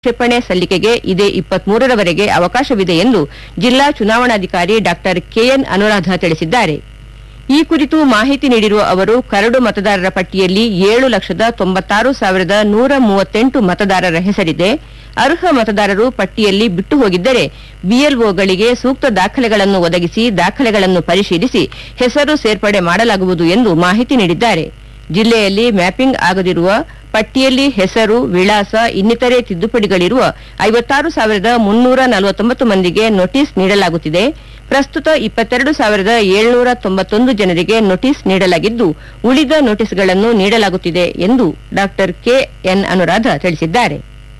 ಕ್ಷೇಪಣೆ ಸಲ್ಲಿಕೆಗೆ ಇದೇ 23ರವರೆಗೆ ಅವಕಾಶವಿದೆ ಎಂದು ಜಿಲ್ಲಾ ಚುನಾವಣಾಧಿಕಾರಿ ಡಾ ಕೆಎನ್ ಅನುರಾಧ ತಿಳಿಸಿದ್ದಾರೆ. ಈ ಕುರಿತು ಮಾಹಿತಿ ನೀಡಿರುವ ಅವರು, ಕರಡು ಮತದಾರರ ಪಟ್ಟಿಯಲ್ಲಿ 7,96,138 ಮತದಾರರ ಹೆಸರಿದೆ. ಅರ್ಹ ಮತದಾರರು ಪಟ್ಟಿಯಲ್ಲಿ ಬಿಟ್ಟು ಹೋಗಿದ್ದರೆ ಬಿಎಲ್ಒಗಳಿಗೆ ಸೂಕ್ತ ದಾಖಲೆಗಳನ್ನು ಒದಗಿಸಿ ದಾಖಲೆಗಳನ್ನು ಪರಿಶೀಲಿಸಿ ಹೆಸರು ಸೇರ್ಪಡೆ ಮಾಡಲಾಗುವುದು ಎಂದು ಮಾಹಿತಿ ನೀಡಿದ್ದಾರೆ. ಜಿಲ್ಲೆಯಲ್ಲಿ ಮ್ಯಾಪಿಂಗ್ ಆಗದಿರುವ, ಪಟ್ಟಿಯಲ್ಲಿ ಹೆಸರು, ವಿಳಾಸ, ಇನ್ನಿತರೆ ತಿದ್ದುಪಡಿಗಳಿರುವ 56,349 ಮಂದಿಗೆ ನೋಟಿಸ್ ನೀಡಲಾಗುತ್ತಿದೆ. ಪ್ರಸ್ತುತ 22,791 ಜನರಿಗೆ ನೋಟಿಸ್ ನೀಡಲಾಗಿದ್ದು, ಉಳಿದ ನೋಟಿಸ್ಗಳನ್ನು ನೀಡಲಾಗುತ್ತಿದೆ ಎಂದು ಡಾ ಕೆಎನ್ ಅನುರಾಧ ತಿಳಿಸಿದ್ದಾರೆ.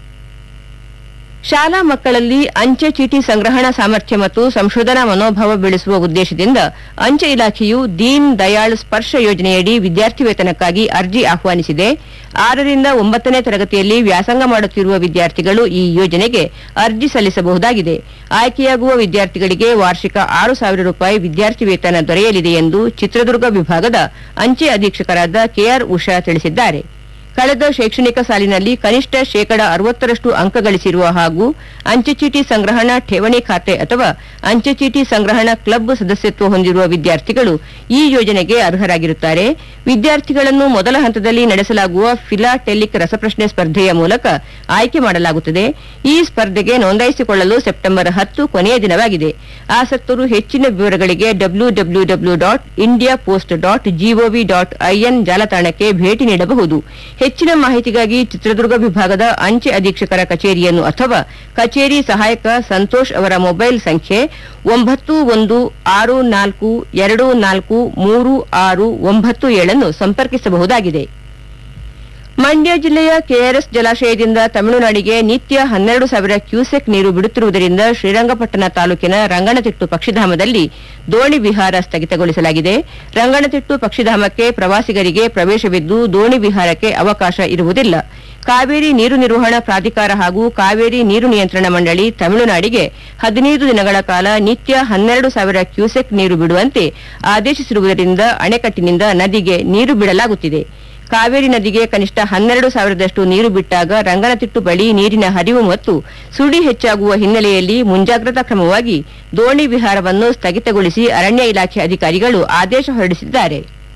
ಶಾಲಾ ಮಕ್ಕಳಲ್ಲಿ ಅಂಚೆ ಚೀಟಿ ಸಂಗ್ರಹಣಾ ಸಾಮರ್ಥ್ಯ ಮತ್ತು ಸಂಶೋಧನಾ ಮನೋಭಾವ ಬೆಳೆಸುವ ಉದ್ದೇಶದಿಂದ ಅಂಚೆ ಇಲಾಖೆಯು ದೀನ್ ದಯಾಳ್ ಸ್ಪರ್ಶ ಯೋಜನೆಯಡಿ ವಿದ್ಯಾರ್ಥಿ ವೇತನಕ್ಕಾಗಿ ಅರ್ಜಿ ಆಹ್ವಾನಿಸಿದೆ. 6ರಿಂದ 9ನೇ ತರಗತಿಯಲ್ಲಿ ವ್ಯಾಸಂಗ ಮಾಡುತ್ತಿರುವ ವಿದ್ಯಾರ್ಥಿಗಳು ಈ ಯೋಜನೆಗೆ ಅರ್ಜಿ ಸಲ್ಲಿಸಬಹುದಾಗಿದೆ. ಆಯ್ಕೆಯಾಗುವ ವಿದ್ಯಾರ್ಥಿಗಳಿಗೆ ವಾರ್ಷಿಕ 6,000 ರೂಪಾಯಿ ವಿದ್ಯಾರ್ಥಿ ವೇತನ ದೊರೆಯಲಿದೆ ಎಂದು ಚಿತ್ರದುರ್ಗ ವಿಭಾಗದ ಅಂಚೆ ಅಧೀಕ್ಷಕರಾದ ಕೆಆರ್ ಉಷಾ ತಿಳಿಸಿದ್ದಾರೆ. ಕಳೆದ ಶೈಕ್ಷಣಿಕ ಸಾಲಿನಲ್ಲಿ ಕನಿಷ್ಠ 60% ಅಂಕ ಗಳಿಸಿರುವ ಹಾಗೂ ಅಂಚೆ ಚೀಟಿ ಸಂಗ್ರಹಣಾ ಠೇವಣಿ ಖಾತೆ ಅಥವಾ ಅಂಚೆ ಚೀಟಿ ಸಂಗ್ರಹಣಾ ಕ್ಲಬ್ ಸದಸ್ಯತ್ವ ಹೊಂದಿರುವ ವಿದ್ಯಾರ್ಥಿಗಳು ಈ ಯೋಜನೆಗೆ ಅರ್ಹರಾಗಿರುತ್ತಾರೆ. ವಿದ್ಯಾರ್ಥಿಗಳನ್ನು ಮೊದಲ ಹಂತದಲ್ಲಿ ನಡೆಸಲಾಗುವ ಫಿಲಾಟೆಲಿಕ್ ರಸಪ್ರಶ್ನೆ ಸ್ಪರ್ಧೆಯ ಮೂಲಕ ಆಯ್ಕೆ ಮಾಡಲಾಗುತ್ತದೆ. ಈ ಸ್ಪರ್ಧೆಗೆ ನೋಂದಾಯಿಸಿಕೊಳ್ಳಲು ಸೆಪ್ಟೆಂಬರ್ 10 ಕೊನೆಯ ದಿನವಾಗಿದೆ. ಆಸಕ್ತರು ಹೆಚ್ಚಿನ ವಿವರಗಳಿಗೆ www.indiapost.gov.in ಜಾಲತಾಣಕ್ಕೆ ಭೇಟಿ ನೀಡಬಹುದು. ಹೆಚ್ಚಿನ ಮಾಹಿತಿಗಾಗಿ ಚಿತ್ರದುರ್ಗ ವಿಭಾಗದ ಅಂಚೆ ಅಧೀಕ್ಷಕರ ಕಚೇರಿಯನ್ನು ಅಥವಾ ಕಚೇರಿ ಸಹಾಯಕ ಸಂತೋಷ್ ಅವರ ಮೊಬೈಲ್ ಸಂಖ್ಯೆ 9124243697 ಅನ್ನು ಸಂಪರ್ಕಿಸಬಹುದಾಗಿದೆ. ಮಂಡ್ಯ ಜಿಲ್ಲೆಯ ಕೆಆರ್ಎಸ್ ಜಲಾಶಯದಿಂದ ತಮಿಳುನಾಡಿಗೆ ನಿತ್ಯ 12,000 ಕ್ಯೂಸೆಕ್ ನೀರು ಬಿಡುತ್ತಿರುವುದರಿಂದ ಶ್ರೀರಂಗಪಟ್ಟಣ ತಾಲೂಕಿನ ರಂಗನತಿಟ್ಟು ಪಕ್ಷಿಧಾಮದಲ್ಲಿ ದೋಣಿ ವಿಹಾರ ಸ್ಥಗಿತಗೊಳಿಸಲಾಗಿದೆ. ರಂಗನತಿಟ್ಟು ಪಕ್ಷಿಧಾಮಕ್ಕೆ ಪ್ರವಾಸಿಗರಿಗೆ ಪ್ರವೇಶವಿದ್ದು ದೋಣಿ ವಿಹಾರಕ್ಕೆ ಅವಕಾಶ ಇರುವುದಿಲ್ಲ. ಕಾವೇರಿ ನೀರು ನಿರ್ವಹಣಾ ಪ್ರಾಧಿಕಾರ ಹಾಗೂ ಕಾವೇರಿ ನೀರು ನಿಯಂತ್ರಣ ಮಂಡಳಿ ತಮಿಳುನಾಡಿಗೆ 15 ದಿನಗಳ ಕಾಲ ನಿತ್ಯ 12,000 ಕ್ಯೂಸೆಕ್ ನೀರು ಬಿಡುವಂತೆ ಆದೇಶಿಸಿರುವುದರಿಂದ ಅಣೆಕಟ್ಟಿನಿಂದ ನದಿಗೆ ನೀರು ಬಿಡಲಾಗುತ್ತಿದೆ. ಕಾವೇರಿ ನದಿಗೆ ಕನಿಷ್ಠ 12,000ದಷ್ಟು ನೀರು ಬಿಟ್ಟಾಗ ರಂಗನತಿಟ್ಟು ಬಳಿ ನೀರಿನ ಹರಿವು ಮತ್ತು ಸುಳಿ ಹೆಚ್ಚಾಗುವ ಹಿನ್ನೆಲೆಯಲ್ಲಿ ಮುಂಜಾಗ್ರತಾ ಕ್ರಮವಾಗಿ ದೋಣಿ ವಿಹಾರವನ್ನು ಸ್ಥಗಿತಗೊಳಿಸಿ ಅರಣ್ಯ ಇಲಾಖೆ ಅಧಿಕಾರಿಗಳು ಆದೇಶ ಹೊರಡಿಸಿದ್ದಾರೆ.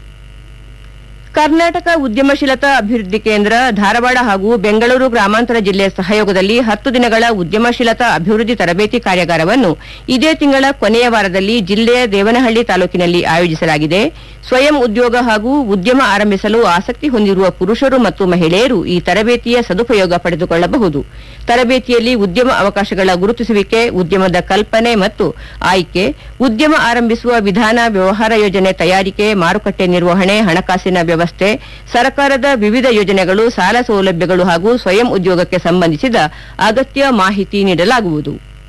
ಕರ್ನಾಟಕ ಉದ್ಯಮಶೀಲತಾ ಅಭಿವೃದ್ಧಿ ಕೇಂದ್ರ ಧಾರವಾಡ ಹಾಗೂ ಬೆಂಗಳೂರು ಗ್ರಾಮಾಂತರ ಜಿಲ್ಲೆ ಸಹಯೋಗದಲ್ಲಿ 10 ದಿನಗಳ ಉದ್ಯಮಶೀಲತಾ ಅಭಿವೃದ್ಧಿ ತರಬೇತಿ ಕಾರ್ಯಾಗಾರವನ್ನು ಇದೇ ತಿಂಗಳ ಕೊನೆಯ ವಾರದಲ್ಲಿ ಜಿಲ್ಲೆಯ ದೇವನಹಳ್ಳಿ ತಾಲೂಕಿನಲ್ಲಿ ಆಯೋಜಿಸಲಾಗಿದೆ. ಸ್ವಯಂ ಉದ್ಯೋಗ ಹಾಗೂ ಉದ್ಯಮ ಆರಂಭಿಸಲು ಆಸಕ್ತಿ ಹೊಂದಿರುವ ಪುರುಷರು ಮತ್ತು ಮಹಿಳೆಯರು ಈ ತರಬೇತಿಯ ಸದುಪಯೋಗ ಪಡೆದುಕೊಳ್ಳಬಹುದು. ತರಬೇತಿಯಲ್ಲಿ ಉದ್ಯಮ ಅವಕಾಶಗಳ ಗುರುತಿಸುವಿಕೆ, ಉದ್ಯಮದ ಕಲ್ಪನೆ ಮತ್ತು ಆಯ್ಕೆ, ಉದ್ಯಮ ಆರಂಭಿಸುವ ವಿಧಾನ, ವ್ಯವಹಾರ ಯೋಜನೆ ತಯಾರಿಕೆ, ಮಾರುಕಟ್ಟೆ ನಿರ್ವಹಣೆ, ಹಣಕಾಸಿನ ವ್ಯವಸ್ಥೆ, ಸರ್ಕಾರದ ವಿವಿಧ ಯೋಜನೆಗಳು, ಸಾಲ ಸೌಲಭ್ಯಗಳು ಹಾಗೂ ಸ್ವಯಂ ಉದ್ಯೋಗಕ್ಕೆ ಸಂಬಂಧಿಸಿದ ಅಗತ್ಯ ಮಾಹಿತಿ ನೀಡಲಾಗುವುದು.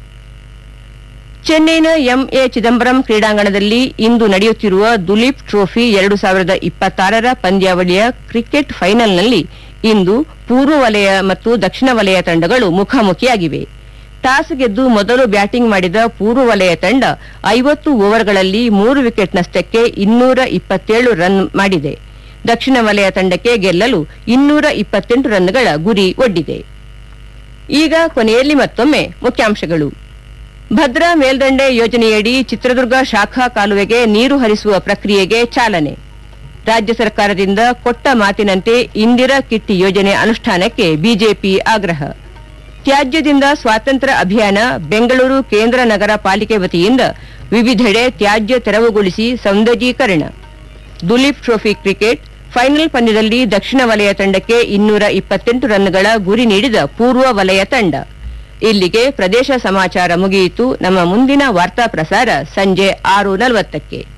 ಚೆನ್ನೈನ ಎಂಎ ಚಿದಂಬರಂ ಕ್ರೀಡಾಂಗಣದಲ್ಲಿ ಇಂದು ನಡೆಯುತ್ತಿರುವ ದುಲೀಪ್ ಟ್ರೋಫಿ 2026ರ ಪಂದ್ಯಾವಳಿಯ ಕ್ರಿಕೆಟ್ ಫೈನಲ್ನಲ್ಲಿ ಇಂದು ಪೂರ್ವ ವಲಯ ಮತ್ತು ದಕ್ಷಿಣ ವಲಯ ತಂಡಗಳು ಮುಖಾಮುಖಿಯಾಗಿವೆ. ಟಾಸ್ ಗೆದ್ದು ಮೊದಲು ಬ್ಯಾಟಿಂಗ್ ಮಾಡಿದ ಪೂರ್ವ ವಲಯ ತಂಡ 50 ಓವರ್ಗಳಲ್ಲಿ 3 ವಿಕೆಟ್ ನಷ್ಟಕ್ಕೆ 227 ರನ್ ಮಾಡಿದೆ. ದಕ್ಷಿಣ ವಲಯ ತಂಡಕ್ಕೆ ಗೆಲ್ಲಲು 228 ರನ್ಗಳ ಗುರಿ ಒಡ್ಡಿದೆ. ಈಗ ಕೊನೆಯಲ್ಲಿ ಮತ್ತೊಮ್ಮೆ ಮುಖ್ಯಾಂಶಗಳು. ಭದ್ರಾ ಮೇಲ್ದಂಡೆ ಯೋಜನೆಯಡಿ ಚಿತ್ರದುರ್ಗ ಶಾಖಾ ಕಾಲುವೆಗೆ ನೀರು ಹರಿಸುವ ಪ್ರಕ್ರಿಯೆಗೆ ಚಾಲನೆ. ರಾಜ್ಯ ಸರ್ಕಾರದಿಂದ ಕೊಟ್ಟ ಮಾತಿನಂತೆ ಇಂದಿರಾ ಕಿಟ್ ಯೋಜನೆ ಅನುಷ್ಠಾನಕ್ಕೆ ಬಿಜೆಪಿ ಆಗ್ರಹ. ತ್ಯಾಜ್ಯದಿಂದ ಸ್ವಾತಂತ್ರ್ಯ ಅಭಿಯಾನ, ಬೆಂಗಳೂರು ಕೇಂದ್ರ ನಗರ ಪಾಲಿಕೆ ವತಿಯಿಂದ ವಿವಿಧೆಡೆ ತ್ಯಾಜ್ಯ ತೆರವುಗೊಳಿಸಿ ಸೌಂದರ್ಯೀಕರಣ. ದುಲೀಪ್ ಟ್ರೋಫಿ ಕ್ರಿಕೆಟ್ ಫೈನಲ್ ಪಂದ್ಯದಲ್ಲಿ ದಕ್ಷಿಣ ವಲಯ ತಂಡಕ್ಕೆ 228 ರನ್ಗಳ ಗುರಿ ನೀಡಿದ ಪೂರ್ವ ವಲಯ ತಂಡ. ಇಲ್ಲಿಗೆ ಪ್ರದೇಶ ಸಮಾಚಾರ ಮುಗಿಯಿತು. ನಮ್ಮ ಮುಂದಿನ ವಾರ್ತಾ ಪ್ರಸಾರ ಸಂಜೆ 6:40ಕ್ಕೆ.